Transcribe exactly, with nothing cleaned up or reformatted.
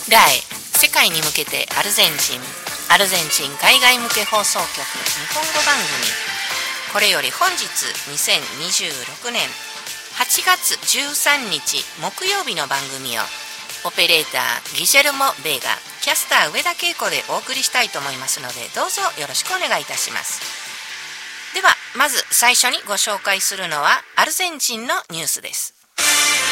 ラエ世界に向けてアルゼンチンアルゼンチン海外向け放送局日本語番組。これより本日にせんにじゅうろくねんはちがつじゅうさんにち木曜日の番組をオペレーターギジェルモ・ベーガ、キャスター上田恵子でお送りしたいと思いますので、どうぞよろしくお願いいたします。ではまず最初にご紹介するのはアルゼンチンのニュースです。